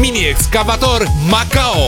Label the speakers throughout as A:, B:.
A: mini-excavator Macao.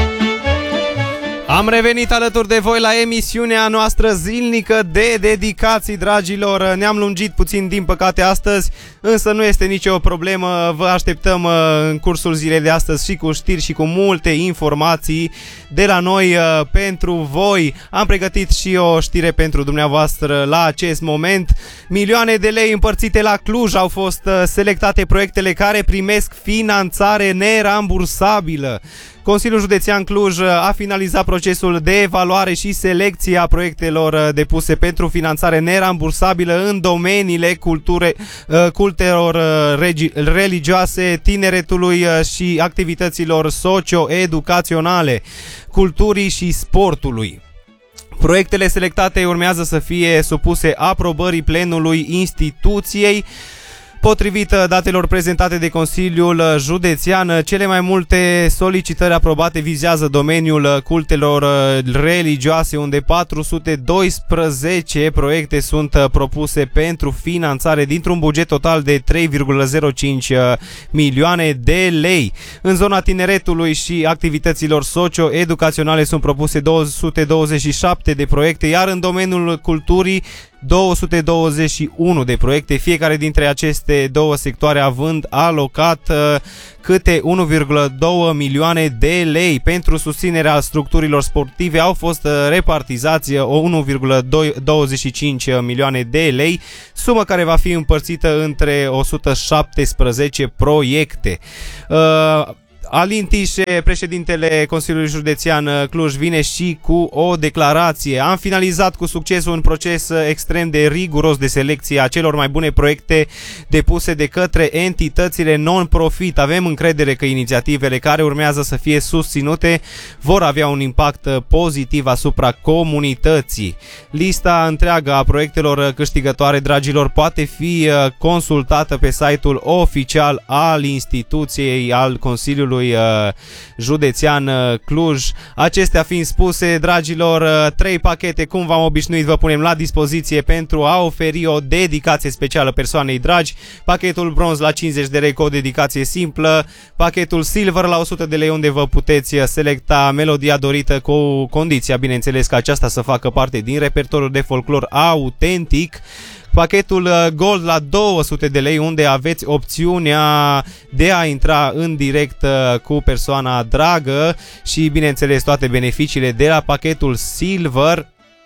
B: Am revenit alături de voi la emisiunea noastră zilnică de dedicații, dragilor. Ne-am lungit puțin, din păcate, astăzi, însă nu este nicio problemă. Vă așteptăm în cursul zilei de astăzi și cu știri și cu multe informații de la noi pentru voi. Am pregătit și o știre pentru dumneavoastră la acest moment. Milioane de lei împărțite la Cluj, au fost selectate proiectele care primesc finanțare nerambursabilă. Consiliul Județean Cluj a finalizat procesul de evaluare și selecție a proiectelor depuse pentru finanțare nerambursabilă în domeniile cultelor religioase, tineretului și activităților socio-educaționale, culturii și sportului. Proiectele selectate urmează să fie supuse aprobării plenului instituției. Potrivit datelor prezentate de Consiliul Județean, cele mai multe solicitări aprobate vizează domeniul cultelor religioase, unde 412 proiecte sunt propuse pentru finanțare dintr-un buget total de 3,05 milioane de lei. În zona tineretului și activităților socio-educaționale sunt propuse 227 de proiecte, iar în domeniul culturii 221 de proiecte, fiecare dintre aceste două sectoare având alocat câte 1,2 milioane de lei. Pentru susținerea structurilor sportive au fost repartizați 1,25 milioane de lei, sumă care va fi împărțită între 117 proiecte. Alin Tișe, președintele Consiliului Județean Cluj, vine și cu o declarație. Am finalizat cu succes un proces extrem de riguros de selecție a celor mai bune proiecte depuse de către entitățile non-profit. Avem încredere că inițiativele care urmează să fie susținute vor avea un impact pozitiv asupra comunității. Lista întreagă a proiectelor câștigătoare, dragilor, poate fi consultată pe site-ul oficial al instituției, al Consiliului Județean Cluj. Acestea fiind spuse, dragilor, 3 pachete, cum v-am obișnuit, vă punem la dispoziție pentru a oferi o dedicație specială persoanei dragi. Pachetul bronz la 50 de lei cu o dedicație simplă, pachetul silver la 100 de lei, unde vă puteți selecta melodia dorită, cu condiția, bineînțeles, ca aceasta să facă parte din repertoriul de folclor autentic. Pachetul Gold la 200 de lei, unde aveți opțiunea de a intra în direct cu persoana dragă și, bineînțeles, toate beneficiile de la pachetul Silver.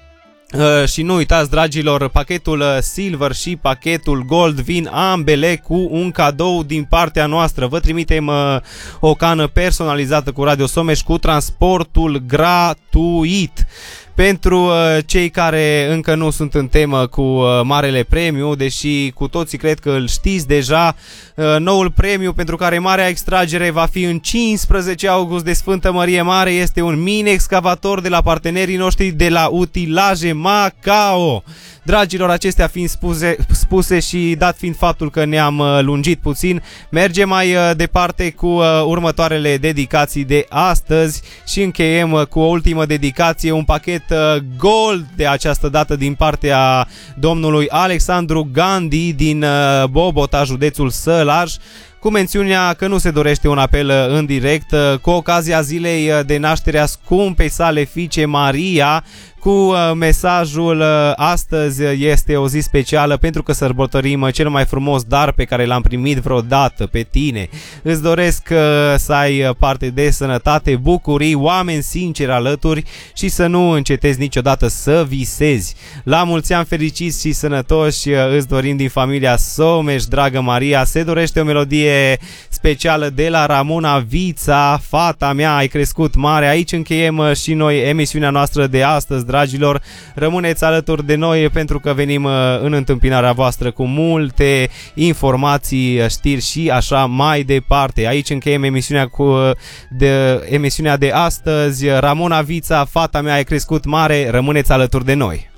B: Și nu uitați, dragilor, pachetul Silver și pachetul Gold vin ambele cu un cadou din partea noastră. Vă trimitem o cană personalizată cu Radio Someș cu transportul gratuit. Pentru cei care încă nu sunt în temă cu marele premiu, deși cu toții cred că îl știți deja, noul premiu pentru care marea extragere va fi în 15 august de Sfântă Mărie Mare este un mini-excavator de la partenerii noștri de la Utilaje Macao. Dragilor, acestea fiind spuse și dat fiind faptul că ne-am lungit puțin, mergem mai departe cu următoarele dedicații de astăzi și încheiem cu o ultimă dedicație, un pachet Gold de această dată din partea domnului Alexandru Gandhi din Bobota, județul Sălaj, cu mențiunea că nu se dorește un apel în direct cu ocazia zilei de naștere a scumpei sale fiice Maria, cu mesajul: astăzi este o zi specială pentru că sărbătorim cel mai frumos dar pe care l-am primit vreodată, pe tine. Îți doresc să ai parte de sănătate, bucurii, oameni sinceri alături și să nu încetezi niciodată să visezi. La mulți ani fericiți și sănătoși îți dorim din familia Someș, dragă Maria. Se dorește o melodie specială de la Ramona Vița, fata mea, ai crescut mare. Aici încheiem și noi emisiunea noastră de astăzi, dragilor. Rămâneți alături de noi pentru că venim în întâmpinarea voastră cu multe informații, știri și așa mai departe. Aici încheiem emisiunea de astăzi. Ramona Vița, fata mea, ai crescut mare. Rămâneți alături de noi.